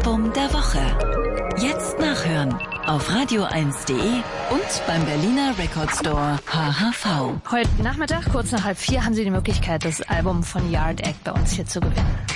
Album der Woche. Jetzt nachhören auf radio1.de und beim Berliner Record Store HHV. Heute Nachmittag, kurz nach 3:30, haben Sie die Möglichkeit, das Album von Yard Act bei uns hier zu gewinnen.